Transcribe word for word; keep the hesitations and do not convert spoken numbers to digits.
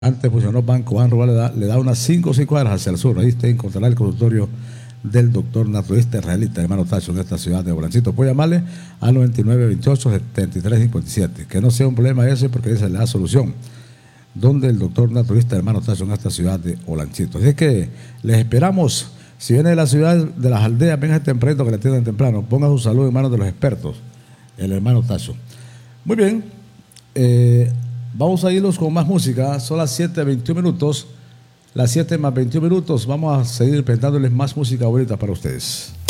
Antes funcionó Banco Ban Rural, le da, le da unas cinco o seis cuadras hacia el sur. Ahí usted encontrará el consultorio del doctor naturista israelita, hermano Tacho, de esta ciudad de Bolancito. Puede llamarle al noventa y nueve veintiocho setenta y tres cincuenta y siete. Que no sea un problema ese, porque esa es la solución. Donde el doctor naturista, hermano Tacho, en esta ciudad de Bolancito. Así que les esperamos. Si viene de la ciudad de las aldeas, venga temprano, que le atiendan temprano. Ponga su salud en manos de los expertos, el hermano Tacho. Muy bien. Eh, Vamos a irnos con más música. Son las siete veintiún minutos. Las siete más veintiún minutos. Vamos a seguir presentándoles más música bonita para ustedes.